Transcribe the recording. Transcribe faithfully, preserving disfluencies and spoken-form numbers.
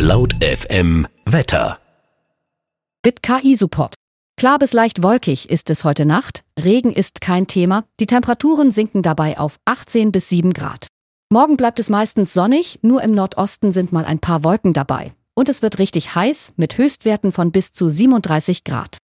Laut F M Wetter. Mit K I-Support. Klar bis leicht wolkig ist es heute Nacht. Regen ist kein Thema. Die Temperaturen sinken dabei auf achtzehn bis sieben Grad. Morgen bleibt es meistens sonnig, nur im Nordosten sind mal ein paar Wolken dabei. Und es wird richtig heiß mit Höchstwerten von bis zu siebenunddreißig Grad.